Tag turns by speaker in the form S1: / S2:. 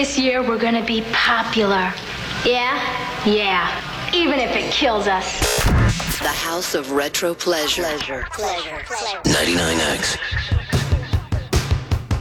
S1: This year we're gonna be popular. Yeah? Yeah. Even if it kills us.
S2: The House of Retro Pleasure.
S3: 99X.